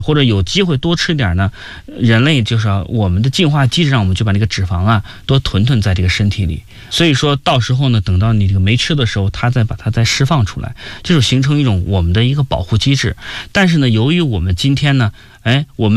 或者有机会多吃点呢，人类就是我们的进化机制上，我们就把那个脂肪啊多囤在这个身体里。所以说到时候呢，等到你这个没吃的时候，它再把它再释放出来，就是形成一种我们的一个保护机制。但是呢，由于我们今天呢，我们